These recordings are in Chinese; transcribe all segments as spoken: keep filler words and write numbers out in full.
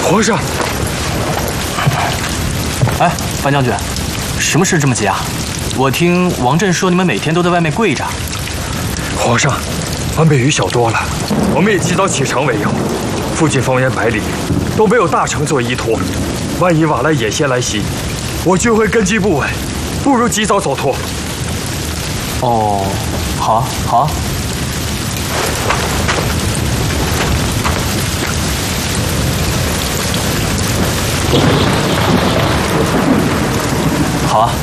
皇上， 哎，范将军，什么事这么急啊？我听王震说你们每天都在外面跪着。 皇上，俺们雨小多了，我们也及早启程为要。附近方圆百里都没有大城做依托，万一瓦剌野先来袭，我军会根基不稳，不如及早走脱。 哦，好啊，好啊。 好啊，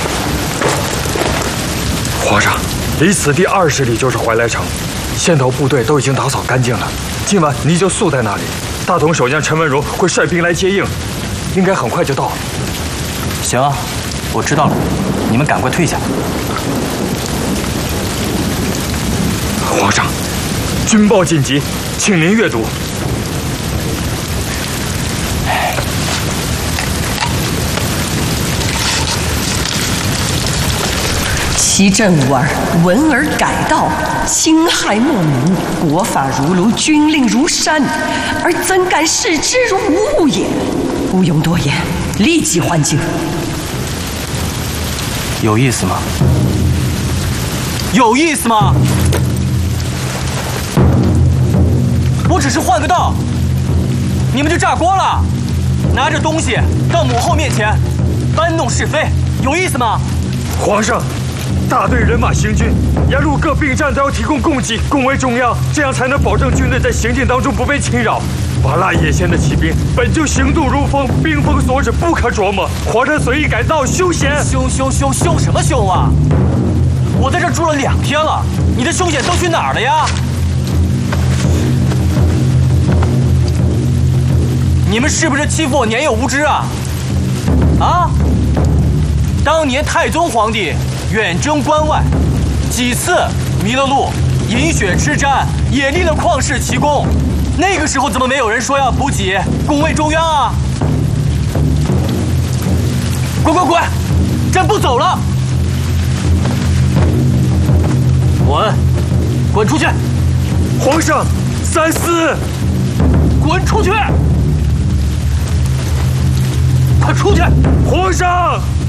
皇上，离此地二十里就是怀来城，线头部队都已经打扫干净了。今晚你就宿在那里，大同守将陈文荣会率兵来接应，应该很快就到了。 行啊，我知道了，你们赶快退下。 皇上，军报紧急，请您阅读。 其政务儿闻而改道，侵害莫民，国法如炉，军令如山，而怎敢视之如无物也？毋庸多言，立即还京。 有意思吗？有意思吗？我只是换个道，你们就炸锅了，拿着东西到母后面前搬弄是非，有意思吗？ 皇上。 大队人马行军，沿路各兵站都要提供供给，供为中央，这样才能保证军队在行进当中不被侵扰。瓦剌野先的骑兵本就行动如风，兵锋所指不可琢磨。皇上随意改道，休闲。 休休休休什么休啊！我在这住了两天了，你的休闲都去哪儿了呀？你们是不是欺负我年幼无知啊？啊！当年太宗皇帝。 远征关外，几次迷了路，饮血吃毡，也立了旷世奇功。那个时候怎么没有人说要补给，拱卫中央啊？滚滚滚！朕不走了！滚！滚出去！ 皇上，三思！ 滚出去！快出去！ 皇上！